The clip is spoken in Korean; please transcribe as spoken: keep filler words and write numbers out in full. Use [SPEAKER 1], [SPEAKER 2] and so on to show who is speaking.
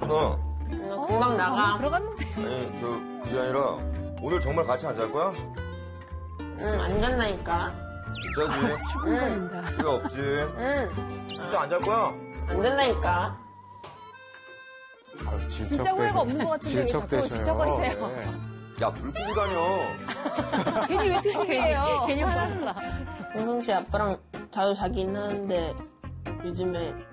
[SPEAKER 1] 누나.
[SPEAKER 2] 너 금방 나가.
[SPEAKER 3] 들어갔는데.
[SPEAKER 1] 아니, 저, 그게 아니라, 오늘 정말 같이 안 잘 거야?
[SPEAKER 2] 응, 안 잔다니까.
[SPEAKER 1] 진짜지?
[SPEAKER 2] 응,
[SPEAKER 1] 왜 없지?
[SPEAKER 2] 응.
[SPEAKER 1] 진짜 안 잘 거야?
[SPEAKER 2] 안 된다니까.
[SPEAKER 4] 아유,
[SPEAKER 3] 진짜 후회가 없는 것 같은데 왜 자꾸
[SPEAKER 4] 질척대셔요.
[SPEAKER 3] 지적거리세요?
[SPEAKER 4] 네.
[SPEAKER 1] 야, 불 끄고 다녀.
[SPEAKER 3] 괜히 왜 피식이에요? 괜히 화났어.
[SPEAKER 2] 평상시 아빠랑 자주 자긴 하는데 요즘에